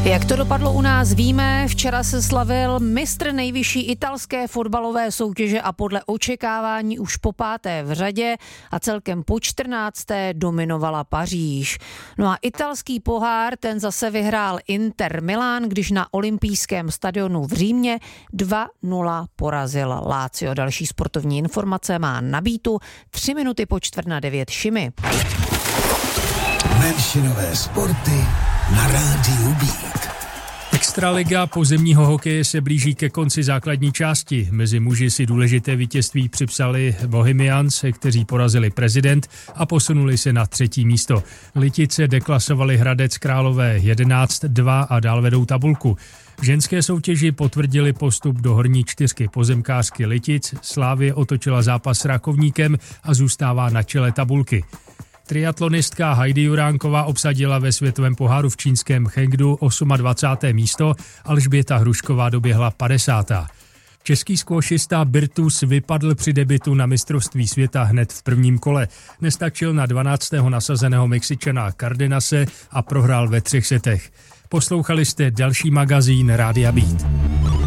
Jak to dopadlo u nás, víme. Včera se slavil mistr nejvyšší italské fotbalové soutěže a podle očekávání už po 5. v řadě a celkem po 14. dominovala Paříž. No a italský pohár ten zase vyhrál Inter Milán, když na olympijském stadionu v Římě 2-0 porazil Lazio. Další sportovní informace má na Beatu 3 minuty po 8:45 Šimi. Menšinové sporty na rádiu Beat. Extraliga pozemního hokeje se blíží ke konci základní části. Mezi muži si důležité vítězství připsali Bohemians, kteří porazili Prezident a posunuli se na 3. místo. Litice deklasovali Hradec Králové 11-2 a dál vedou tabulku. V ženské soutěži potvrdili postup do horní 4 pozemkářky Litic, Slavie otočila zápas s Rakovníkem a zůstává na čele tabulky. Triatlonistka Heidi Juránková obsadila ve světovém poháru v čínském Chengdu 28. místo, Alžběta Hrušková doběhla 50. Český skvošista Birtus vypadl při debutu na mistrovství světa hned v prvním kole. Nestačil na 12. nasazeného Mexičana Cardenase a prohrál ve 3 setech. Poslouchali jste další magazín Rádia Beat.